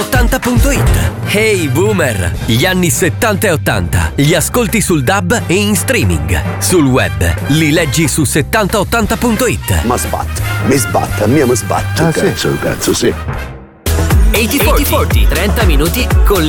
80.it. Hey Boomer! Gli anni 70 e 80 li ascolti sul DAB e in streaming. Sul web li leggi su 7080.it. Ma sbatte, mi sbatte, a me mi sbatte. Ah, cazzo, sì. 80-40, 30 minuti con le